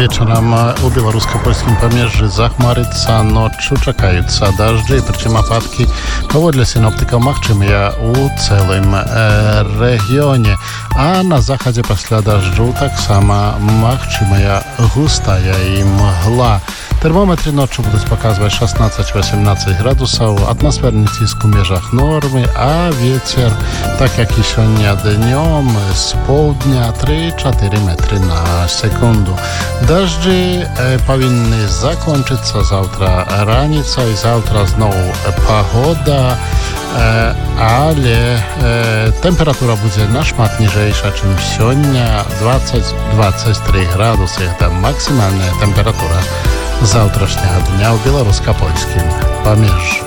вечором у беларуска-польскім памежжы захмарыцца, ноччу чакаюцца дажджы, прычым ападкі паводле сіноптыкаў магчымыя ў цэлым рэгіёне. А на захадзе пасля дажджу таксама магчымая густая імгла. Тэрмометры ноччу будуць паказваць 16-18 градусаў, атмасферны ціск у межах нормы, а вецер, так як і сёння днём, з поўдня 3-4 метры на секунду. Дажджы павінны закончыцца заўтра раніцай, заўтра зноў пагода, але тэмпература будзе нашмат ніжэйша, чым сёння, 20-23 градусы. Гэта максімальная тэмпература заўтрашняга дня ў беларуска-польскім памежжы.